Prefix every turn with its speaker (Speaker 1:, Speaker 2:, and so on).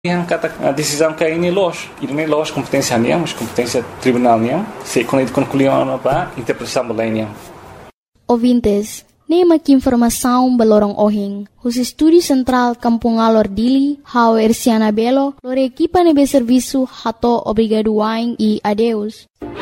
Speaker 1: Yang kata decisão que ini los competência niam, competência tribunal niam, se quando concluíam apa interpretação balenia.
Speaker 2: Ouvintes, nema que informação belorong ohing. Os estúdio central Kampung Alor Dili, hau Erciana Belo, lore equipa nebe serviço hato obrigado waing e adeus.